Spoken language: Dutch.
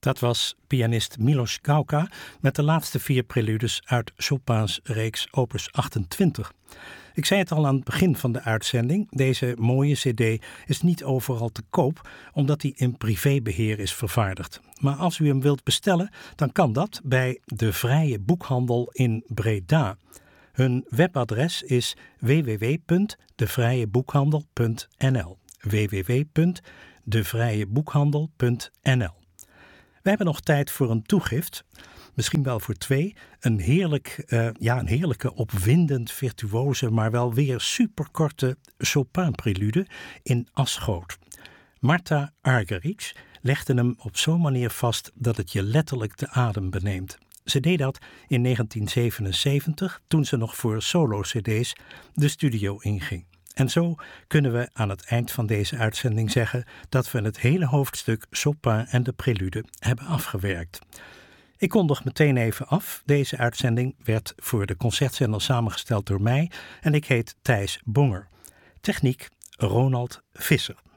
Dat was pianist Milos Gauka met de laatste 4 preludes uit Chopin's reeks opus 28. Ik zei het al aan het begin van de uitzending, deze mooie cd is niet overal te koop omdat die in privébeheer is vervaardigd. Maar als u hem wilt bestellen, dan kan dat bij De Vrije Boekhandel in Breda. Hun webadres is www.devrijeboekhandel.nl www.devrijeboekhandel.nl. We hebben nog tijd voor een toegift, misschien wel voor 2. Een heerlijke, opwindend virtuoze, maar wel weer superkorte Chopin-prelude in Asgoot. Marta Argerich legde hem op zo'n manier vast dat het je letterlijk de adem beneemt. Ze deed dat in 1977, toen ze nog voor solo-cd's de studio inging. En zo kunnen we aan het eind van deze uitzending zeggen dat we het hele hoofdstuk Chopin en de prelude hebben afgewerkt. Ik kondig meteen even af. Deze uitzending werd voor de Concertzender samengesteld door mij en ik heet Thijs Bonger. Techniek Ronald Visser.